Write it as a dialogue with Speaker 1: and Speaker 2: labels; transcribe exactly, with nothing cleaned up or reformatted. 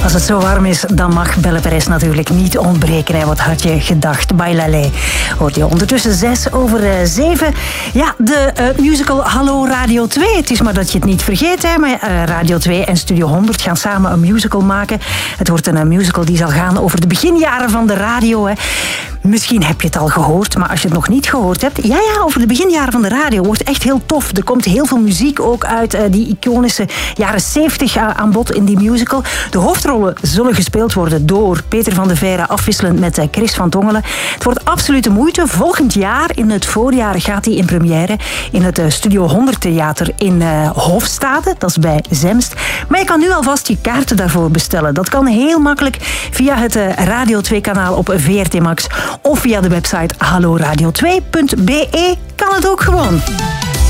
Speaker 1: Als het zo warm is, dan mag Belle Perez natuurlijk niet ontbreken. Hè. Wat had je gedacht? Bailale. Hoort je ondertussen zes over uh, zeven. Ja, de uh, musical Hallo Radio twee. Het is maar dat je het niet vergeet. Hè. Maar uh, Radio twee en Studio honderd gaan samen een musical maken. Het wordt een uh, musical die zal gaan over de beginjaren van de radio. Hè. Misschien heb je het al gehoord, maar als je het nog niet gehoord hebt... Ja, ja, over de beginjaren van de radio wordt echt heel tof. Er komt heel veel muziek ook uit uh, die iconische jaren zeventig uh, aan bod in die musical. De hoofdrollen zullen gespeeld worden door Peter van de Veire, afwisselend met uh, Chris van Tongelen. Het wordt absoluut de moeite. Volgend jaar, in het voorjaar, gaat hij in première in het uh, Studio honderd Theater in uh, Hofstade. Dat is bij Zemst. Maar je kan nu alvast je kaarten daarvoor bestellen. Dat kan heel makkelijk via het uh, Radio twee kanaal op V R T Max... of via de website hallo radio twee punt b e kan het ook gewoon.